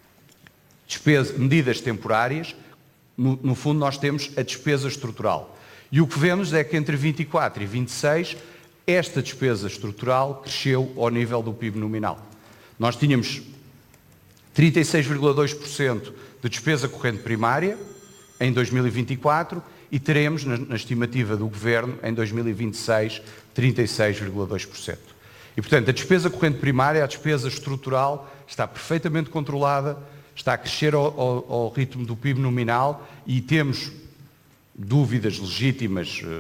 despesa, medidas temporárias, no, no fundo nós temos a despesa estrutural. E o que vemos é que entre vinte e quatro e vinte e seis, esta despesa estrutural cresceu ao nível do P I B nominal. Nós tínhamos trinta e seis vírgula dois por cento de despesa corrente primária em dois mil e vinte e quatro e teremos, na, na estimativa do Governo, em dois mil e vinte e seis, trinta e seis vírgula dois por cento. E, portanto, a despesa corrente primária, a despesa estrutural, está perfeitamente controlada, está a crescer ao, ao, ao ritmo do P I B nominal e temos dúvidas legítimas uh, uh,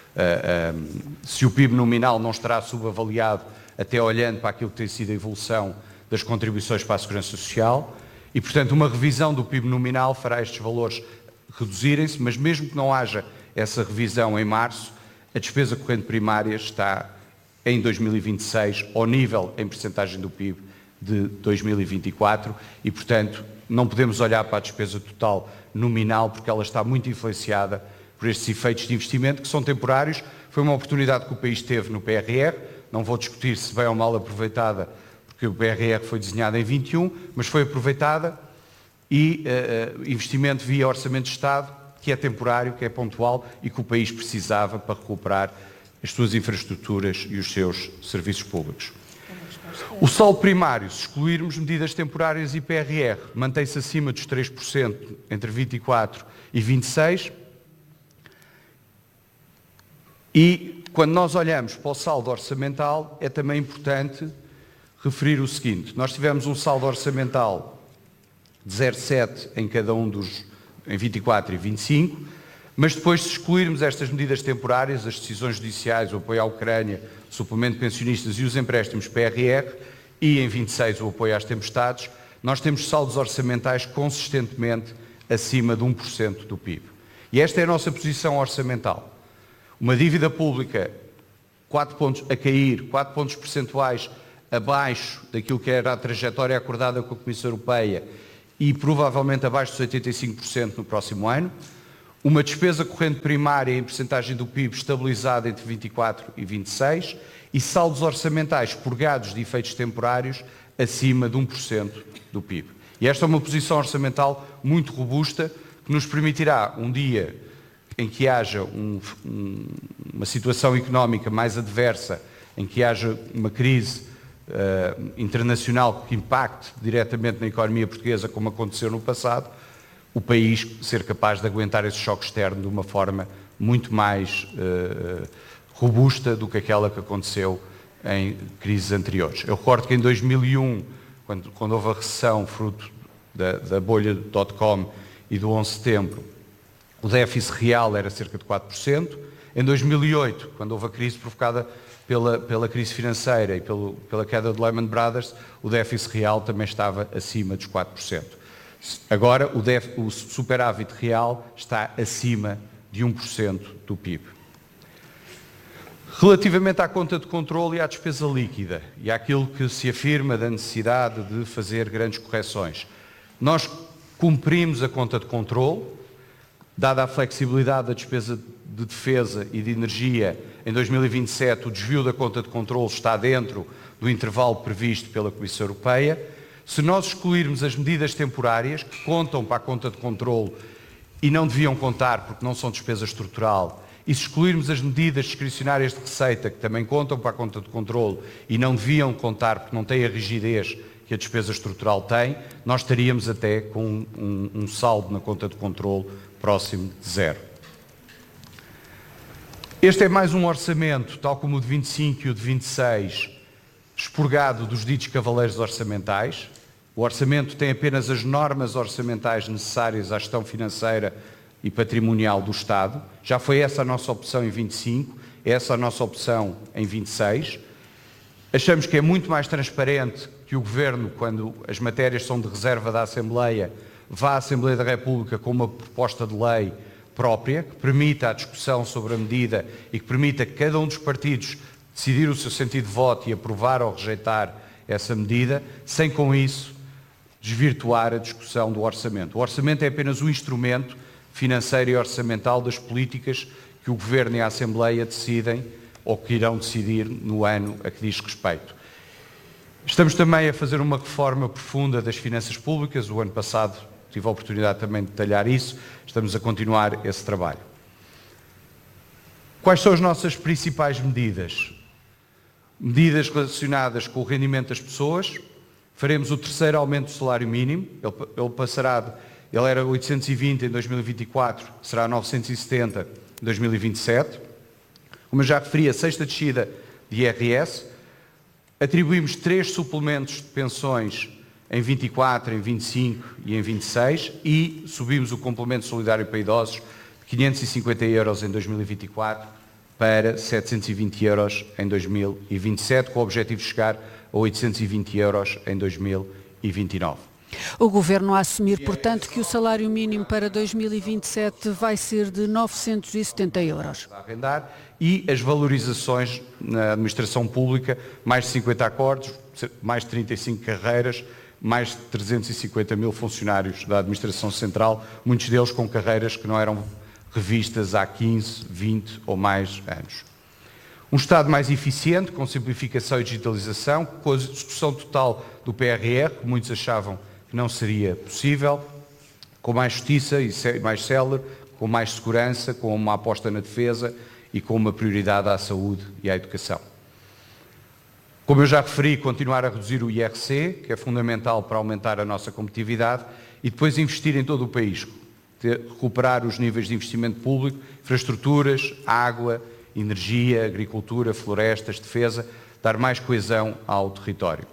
uh, se o P I B nominal não estará subavaliado, até olhando para aquilo que tem sido a evolução das contribuições para a Segurança Social e, portanto, uma revisão do P I B nominal fará estes valores reduzirem-se, mas mesmo que não haja essa revisão em março, a despesa corrente primária está em dois mil e vinte e seis ao nível em percentagem do P I B de dois mil e vinte e quatro e, portanto, não podemos olhar para a despesa total nominal porque ela está muito influenciada por estes efeitos de investimento que são temporários. Foi uma oportunidade que o país teve no P R R, não vou discutir se bem ou mal aproveitada, porque o P R R foi desenhado em vinte e um, mas foi aproveitada e uh, investimento via Orçamento de Estado que é temporário, que é pontual e que o país precisava para recuperar as suas infraestruturas e os seus serviços públicos. O saldo primário, se excluirmos medidas temporárias e P R R, mantém-se acima dos três por cento entre vinte e quatro e vinte e seis. E quando nós olhamos para o saldo orçamental, é também importante referir o seguinte: nós tivemos um saldo orçamental de zero vírgula sete em cada um dos, em vinte e quatro e vinte e cinco, mas depois, se excluirmos estas medidas temporárias, as decisões judiciais, o apoio à Ucrânia, o suplemento de pensionistas e os empréstimos P R R, e em vinte e seis o apoio às tempestades, nós temos saldos orçamentais consistentemente acima de um por cento do P I B. E esta é a nossa posição orçamental. Uma dívida pública quatro pontos a cair, quatro pontos percentuais abaixo daquilo que era a trajetória acordada com a Comissão Europeia e provavelmente abaixo dos oitenta e cinco por cento no próximo ano. Uma despesa corrente primária em percentagem do P I B estabilizada entre vinte e quatro e vinte e seis e saldos orçamentais purgados de efeitos temporários acima de um por cento do P I B. E esta é uma posição orçamental muito robusta que nos permitirá, um dia em que haja um, um, uma situação económica mais adversa, em que haja uma crise uh, internacional que impacte diretamente na economia portuguesa, como aconteceu no passado, o país ser capaz de aguentar esse choque externo de uma forma muito mais uh, robusta do que aquela que aconteceu em crises anteriores. Eu recordo que em dois mil e um, quando, quando houve a recessão fruto da, da bolha do dot-com e do onze de setembro, o déficit real era cerca de quatro por cento. Em dois mil e oito, quando houve a crise provocada pela, pela crise financeira e pelo, pela queda de Lehman Brothers, o déficit real também estava acima dos quatro por cento. Agora, o, def, o superávit real está acima de um por cento do P I B. Relativamente à conta de controle e à despesa líquida, e àquilo que se afirma da necessidade de fazer grandes correções, nós cumprimos a conta de controle. Dada a flexibilidade da despesa de defesa e de energia, em dois mil e vinte e sete o desvio da conta de controle está dentro do intervalo previsto pela Comissão Europeia. Se nós excluirmos as medidas temporárias, que contam para a conta de controle e não deviam contar porque não são despesa estrutural, e se excluirmos as medidas discricionárias de receita, que também contam para a conta de controle e não deviam contar porque não têm a rigidez que a despesa estrutural tem, nós estaríamos até com um, um, um saldo na conta de controle próximo de zero. Este é mais um orçamento, tal como o de vinte e cinco e o de vinte e seis, expurgado dos ditos cavaleiros orçamentais. O orçamento tem apenas as normas orçamentais necessárias à gestão financeira e patrimonial do Estado. Já foi essa a nossa opção em vinte e cinco, essa a nossa opção em vinte e seis. Achamos que é muito mais transparente que o Governo, quando as matérias são de reserva da Assembleia, vá à Assembleia da República com uma proposta de lei própria, que permita a discussão sobre a medida e que permita que cada um dos partidos decidir o seu sentido de voto e aprovar ou rejeitar essa medida, sem com isso desvirtuar a discussão do orçamento. O orçamento é apenas um instrumento financeiro e orçamental das políticas que o Governo e a Assembleia decidem ou que irão decidir no ano a que diz respeito. Estamos também a fazer uma reforma profunda das finanças públicas. O ano passado tive a oportunidade também de detalhar isso. Estamos a continuar esse trabalho. Quais são as nossas principais medidas? Medidas relacionadas com o rendimento das pessoas. Faremos o terceiro aumento do salário mínimo. Ele, ele passará de, ele era oitocentos e vinte em dois mil e vinte e quatro, será novecentos e setenta em dois mil e vinte e sete. Como eu já referi, a sexta descida de I R S. Atribuímos três suplementos de pensões em vinte e quatro, em vinte e cinco e em vinte e seis e subimos o complemento solidário para idosos de quinhentos e cinquenta euros em dois mil e vinte e quatro para setecentos e vinte euros em dois mil e vinte e sete, com o objetivo de chegar a oitocentos e vinte euros em dois mil e vinte e nove. O Governo a assumir, portanto, que o salário mínimo para dois mil e vinte e sete vai ser de novecentos e setenta euros. A arrendar, e as valorizações na administração pública, mais de cinquenta acordos, mais de trinta e cinco carreiras, mais de trezentos e cinquenta mil funcionários da administração central, muitos deles com carreiras que não eram revistas há quinze, vinte ou mais anos. Um Estado mais eficiente, com simplificação e digitalização, com a execução total do P R R, que muitos achavam que não seria possível, com mais justiça e mais célere, com mais segurança, com uma aposta na defesa e com uma prioridade à saúde e à educação. Como eu já referi, continuar a reduzir o I R C, que é fundamental para aumentar a nossa competitividade, e depois investir em todo o país, recuperar os níveis de investimento público, infraestruturas, água, energia, agricultura, florestas, defesa, dar mais coesão ao território.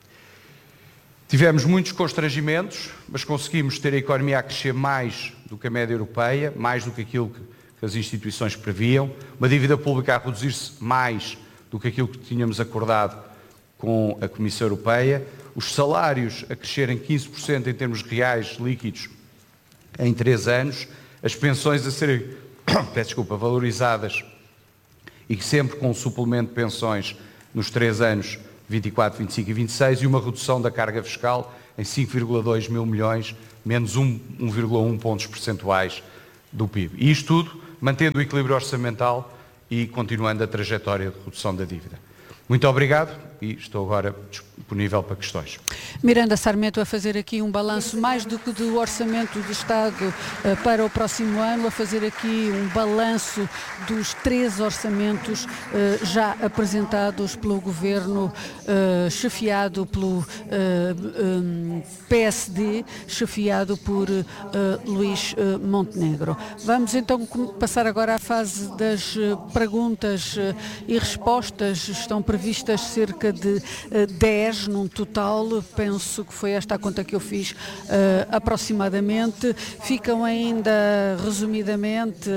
Tivemos muitos constrangimentos, mas conseguimos ter a economia a crescer mais do que a média europeia, mais do que aquilo que as instituições previam, uma dívida pública a reduzir-se mais do que aquilo que tínhamos acordado com a Comissão Europeia, os salários a crescerem quinze por cento em termos reais líquidos em três anos, as pensões a serem peço desculpa, valorizadas e sempre com um suplemento de pensões nos três anos vinte e quatro, vinte e cinco e vinte e seis e uma redução da carga fiscal em cinco vírgula dois mil milhões, menos um vírgula um pontos percentuais do P I B. E isto tudo mantendo o equilíbrio orçamental e continuando a trajetória de redução da dívida. Muito obrigado e estou agora disponível para questões. Miranda Sarmento a fazer aqui um balanço mais do que do Orçamento de Estado uh, para o próximo ano, a fazer aqui um balanço dos três orçamentos uh, já apresentados pelo Governo, uh, chefiado pelo uh, um, P S D, chefiado por uh, Luís uh, Montenegro. Vamos então passar agora à fase das uh, perguntas uh, e respostas. Estão previstas cerca de uh, dez num total, penso que foi esta a conta que eu fiz uh, aproximadamente. Ficam ainda, resumidamente,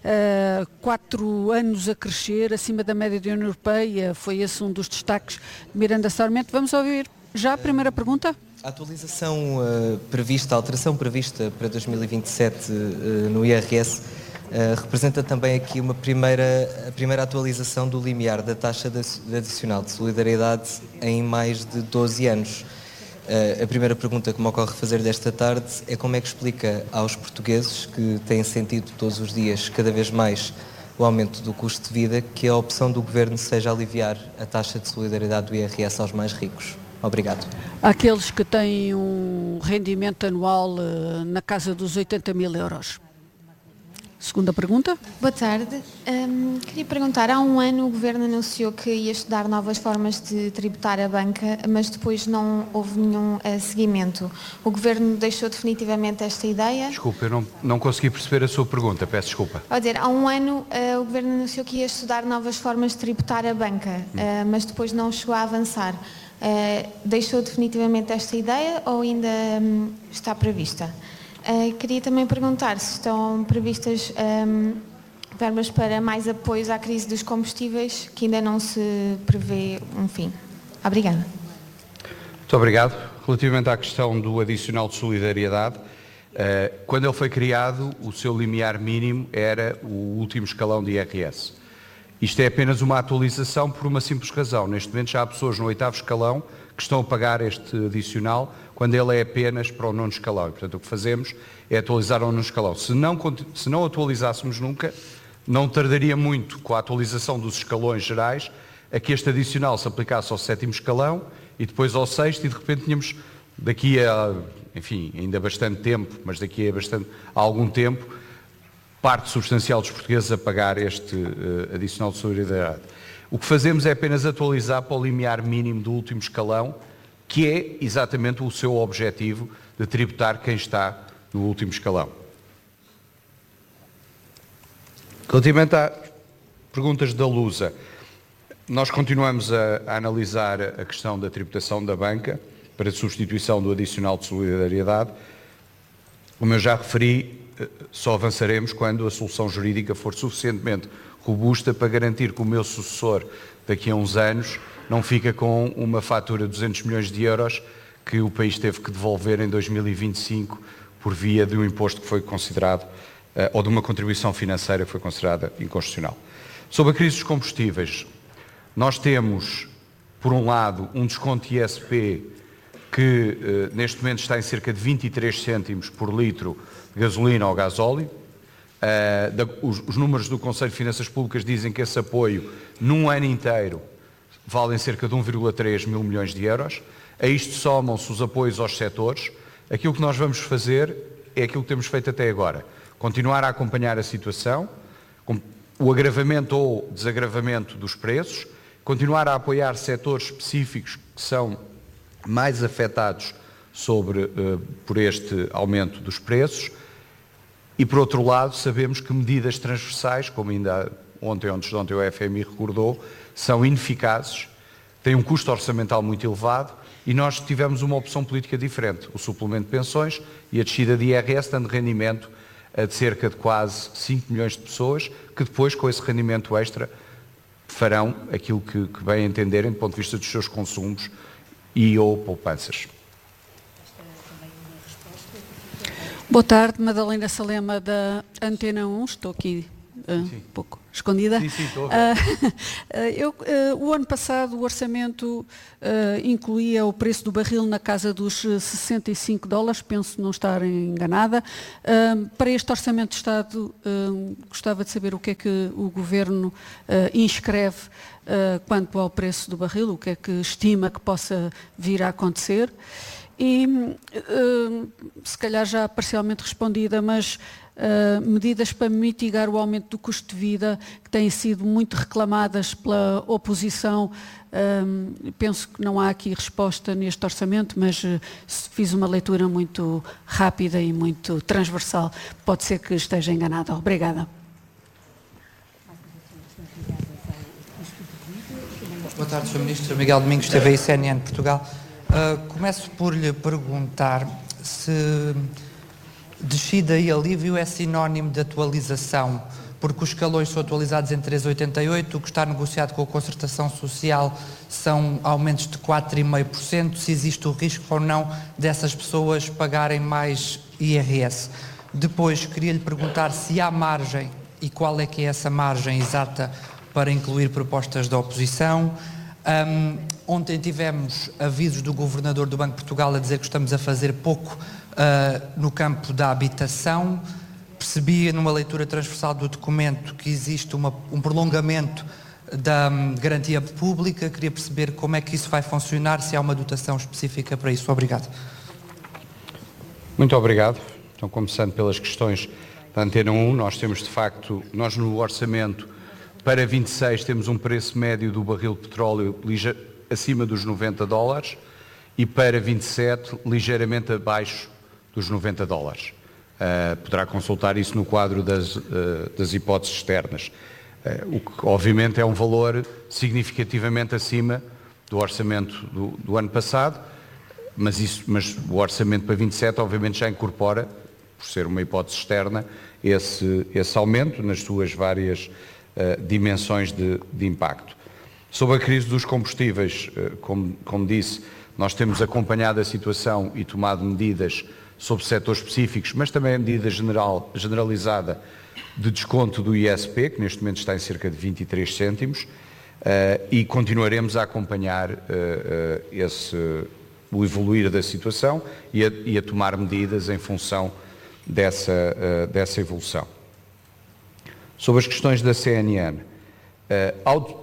uh, quatro anos a crescer, acima da média da União Europeia, foi esse um dos destaques de Miranda Sarmento. Vamos ouvir já a primeira pergunta? A atualização uh, prevista, a alteração prevista para dois mil e vinte e sete uh, no I R S Uh, representa também aqui uma primeira, a primeira atualização do limiar da taxa de adicional de solidariedade em mais de doze anos. Uh, a primeira pergunta que me ocorre fazer desta tarde é como é que explica aos portugueses que têm sentido todos os dias cada vez mais o aumento do custo de vida que a opção do Governo seja aliviar a taxa de solidariedade do I R S aos mais ricos. Obrigado. Aqueles que têm um rendimento anual uh, na casa dos oitenta mil euros. Segunda pergunta. Boa tarde. Um, queria perguntar, há um ano o Governo anunciou que ia estudar novas formas de tributar a banca, mas depois não houve nenhum uh, seguimento. O Governo deixou definitivamente esta ideia? Desculpa, eu não, não consegui perceber a sua pergunta, peço desculpa. Quer dizer, há um ano uh, o Governo anunciou que ia estudar novas formas de tributar a banca, uh, mas depois não chegou a avançar. Uh, deixou definitivamente esta ideia ou ainda um, está prevista? Uh, queria também perguntar se estão previstas um, verbas para mais apoios à crise dos combustíveis, que ainda não se prevê um fim. Obrigada. Muito obrigado. Relativamente à questão do adicional de solidariedade, uh, quando ele foi criado, o seu limiar mínimo era o último escalão de I R S. Isto é apenas uma atualização por uma simples razão. Neste momento já há pessoas no oitavo escalão que estão a pagar este adicional quando ele é apenas para o nono escalão. E, portanto, o que fazemos é atualizar ao nono escalão. Se não, se não atualizássemos nunca, não tardaria muito com a atualização dos escalões gerais a que este adicional se aplicasse ao sétimo escalão e depois ao sexto e de repente tínhamos daqui a, enfim, ainda bastante tempo, mas daqui a, bastante, a algum tempo, parte substancial dos portugueses a pagar este uh, adicional de solidariedade. O que fazemos é apenas atualizar para o limiar mínimo do último escalão, que é exatamente o seu objetivo de tributar quem está no último escalão. Relativamente a perguntas da Lusa, nós continuamos a, a analisar a questão da tributação da banca para substituição do adicional de solidariedade. Como eu já referi, só avançaremos quando a solução jurídica for suficientemente robusta para garantir que o meu sucessor, daqui a uns anos, não fica com uma fatura de duzentos milhões de euros que o país teve que devolver em dois mil e vinte e cinco por via de um imposto que foi considerado, ou de uma contribuição financeira que foi considerada inconstitucional. Sobre a crise dos combustíveis, nós temos, por um lado, um desconto I S P que neste momento está em cerca de vinte e três cêntimos por litro de gasolina ou gasóleo. Uh, da, os, os números do Conselho de Finanças Públicas dizem que esse apoio, num ano inteiro, valem cerca de um vírgula três mil milhões de euros. A isto somam-se os apoios aos setores. Aquilo que nós vamos fazer é aquilo que temos feito até agora. continuar a acompanhar a situação, o agravamento ou desagravamento dos preços, continuar a apoiar setores específicos que são mais afetados sobre, uh, por este aumento dos preços e, por outro lado, sabemos que medidas transversais, como ainda ontem ou antes de ontem o F M I recordou, são ineficazes, têm um custo orçamental muito elevado e nós tivemos uma opção política diferente, o suplemento de pensões e a descida de I R S, dando rendimento a de cerca de quase cinco milhões de pessoas que depois, com esse rendimento extra, farão aquilo que, que bem entenderem do ponto de vista dos seus consumos e ou poupanças. Boa tarde, Madalena Salema da Antena um, estou aqui uh, um pouco escondida. Sim, sim, estou a ver. Uh, eu, uh, o ano passado o orçamento uh, incluía o preço do barril na casa dos sessenta e cinco dólares, penso não estar enganada. Uh, para este orçamento de Estado, uh, gostava de saber o que é que o Governo uh, inscreve uh, quanto ao preço do barril, o que é que estima que possa vir a acontecer. E, uh, se calhar já parcialmente respondida, mas uh, medidas para mitigar o aumento do custo de vida que têm sido muito reclamadas pela oposição, uh, penso que não há aqui resposta neste orçamento, mas uh, fiz uma leitura muito rápida e muito transversal. Pode ser que esteja enganada. Obrigada. Boa tarde, senhor Ministro. Miguel Domingos, T V I C N N Portugal. Uh, começo por lhe perguntar se descida e alívio é sinónimo de atualização, porque os escalões são atualizados em três vírgula oitenta e oito, o que está negociado com a concertação social são aumentos de quatro vírgula cinco por cento, se existe o risco ou não dessas pessoas pagarem mais I R S. Depois, queria lhe perguntar se há margem e qual é que é essa margem exata para incluir propostas da oposição. Um, ontem tivemos avisos do Governador do Banco de Portugal a dizer que estamos a fazer pouco uh, no campo da habitação. Percebi numa leitura transversal do documento que existe uma, um prolongamento da um, garantia pública. Queria perceber como é que isso vai funcionar, se há uma dotação específica para isso. Obrigado. Muito obrigado. Então, começando pelas questões da Antena um, nós temos de facto, nós no orçamento para vinte e seis temos um preço médio do barril de petróleo lige- acima dos noventa dólares e para vinte e sete ligeiramente abaixo dos noventa dólares. Uh, poderá consultar isso no quadro das, uh, das hipóteses externas. Uh, o que obviamente é um valor significativamente acima do orçamento do, do ano passado, mas, isso, mas o orçamento para vinte e sete obviamente já incorpora, por ser uma hipótese externa, esse, esse aumento nas suas várias Uh, dimensões de, de impacto. Sobre a crise dos combustíveis, uh, como, como disse, nós temos acompanhado a situação e tomado medidas sobre setores específicos, mas também a medida general, generalizada de desconto do I S P, que neste momento está em cerca de vinte e três cêntimos, uh, e continuaremos a acompanhar uh, uh, esse, o evoluir da situação e a, e a tomar medidas em função dessa, uh, dessa evolução. Sobre as questões da C N N, eh, ao,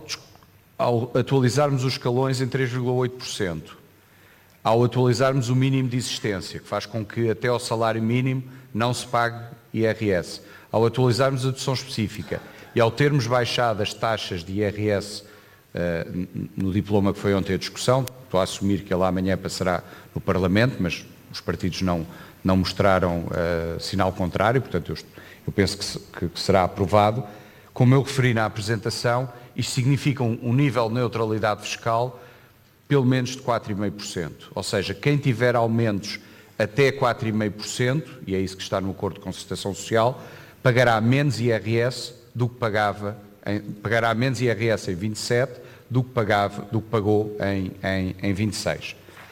ao atualizarmos os escalões em três vírgula oito por cento, ao atualizarmos o mínimo de existência, que faz com que até ao salário mínimo não se pague I R S, ao atualizarmos a dedução específica e ao termos baixado as taxas de I R S eh, no diploma que foi ontem a discussão, estou a assumir que ele amanhã passará no Parlamento, mas os partidos não, não mostraram uh, sinal contrário, portanto eu, eu penso que, se, que, que será aprovado. Como eu referi na apresentação, isto significa um, um nível de neutralidade fiscal pelo menos de quatro vírgula cinco por cento, ou seja, quem tiver aumentos até quatro vírgula cinco por cento, e é isso que está no Acordo de Concertação Social, pagará menos I R S do que pagava, em, pagará menos I R S em vinte e sete do que, pagava, do que pagou em, em, em vinte e seis.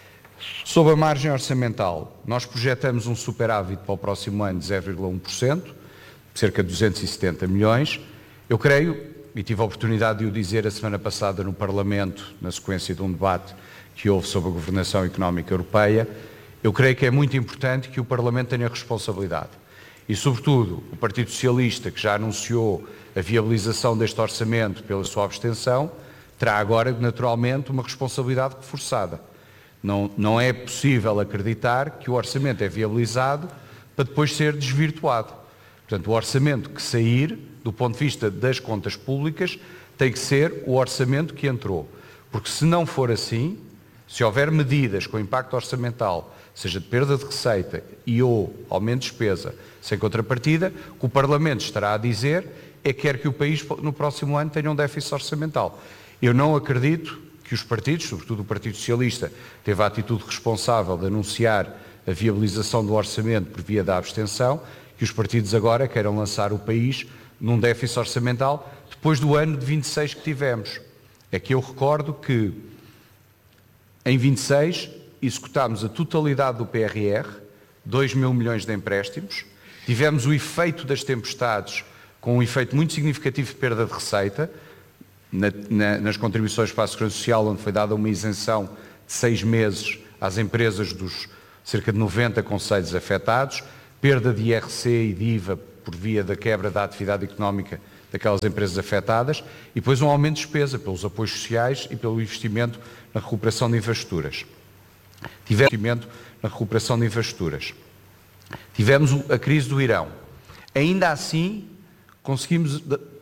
Sobre a margem orçamental, nós projetamos um superávit para o próximo ano de zero vírgula um por cento, cerca de duzentos e setenta milhões. Eu creio, e tive a oportunidade de o dizer a semana passada no Parlamento, na sequência de um debate que houve sobre a governação económica europeia, eu creio que é muito importante que o Parlamento tenha responsabilidade. E, sobretudo, o Partido Socialista, que já anunciou a viabilização deste orçamento pela sua abstenção, terá agora, naturalmente, uma responsabilidade reforçada. Não, não é possível acreditar que o orçamento é viabilizado para depois ser desvirtuado. Portanto, o orçamento que sair, do ponto de vista das contas públicas, tem que ser o orçamento que entrou. Porque se não for assim, se houver medidas com impacto orçamental, seja de perda de receita e ou aumento de despesa, sem contrapartida, o que o Parlamento estará a dizer é que quer que o país no próximo ano tenha um déficit orçamental. Eu não acredito que os partidos, sobretudo o Partido Socialista, teve a atitude responsável de anunciar a viabilização do orçamento por via da abstenção, que os partidos agora queiram lançar o país num déficit orçamental depois do ano de vinte e seis que tivemos. É que eu recordo que em vinte e seis executámos a totalidade do P R R, dois mil milhões de empréstimos, tivemos o efeito das tempestades com um efeito muito significativo de perda de receita, na, na, nas contribuições para a Segurança Social, onde foi dada uma isenção de seis meses às empresas dos cerca de noventa concelhos afetados, perda de I R C e de I V A por via da quebra da atividade económica daquelas empresas afetadas, e depois um aumento de despesa pelos apoios sociais e pelo investimento na recuperação de infraestruturas. Tivemos investimento na recuperação de infraestruturas. Tivemos a crise do Irão. Ainda assim, conseguimos